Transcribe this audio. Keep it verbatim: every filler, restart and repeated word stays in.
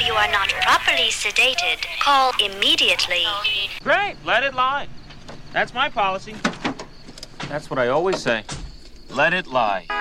you are not properly sedated, call immediately. Great, let it lie. That's my policy. That's what I always say. Let it lie.